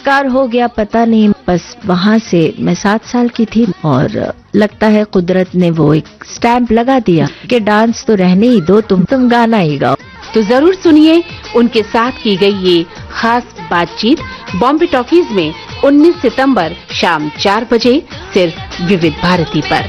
चमत्कार हो गया पता नहीं, बस वहाँ से मैं 7 साल की थी और लगता है कुदरत ने वो एक स्टैंप लगा दिया कि डांस तो रहने ही दो, तुम गाना ही गाओ। तो जरूर सुनिए उनके साथ की गई ये खास बातचीत बॉम्बे टॉकीज में 19 सितंबर शाम 4 बजे सिर्फ विविध भारती पर।